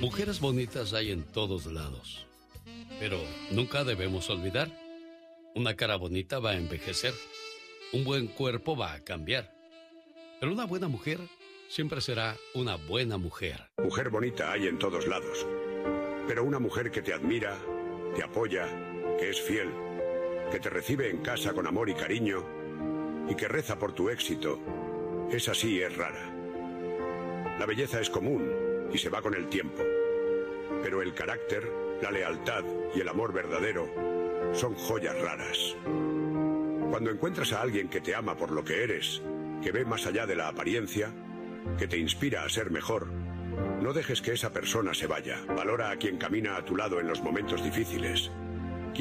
Mujeres bonitas hay en todos lados, pero nunca debemos olvidar, una cara bonita va a envejecer, un buen cuerpo va a cambiar, pero una buena mujer siempre será una buena mujer. Mujer bonita hay en todos lados, pero una mujer que te admira, te apoya, que es fiel, que te recibe en casa con amor y cariño y que reza por tu éxito, esa sí es rara. La belleza es común y se va con el tiempo, pero el carácter, la lealtad y el amor verdadero son joyas raras. Cuando encuentras a alguien que te ama por lo que eres, que ve más allá de la apariencia, que te inspira a ser mejor, no dejes que esa persona se vaya. Valora a quien camina a tu lado en los momentos difíciles.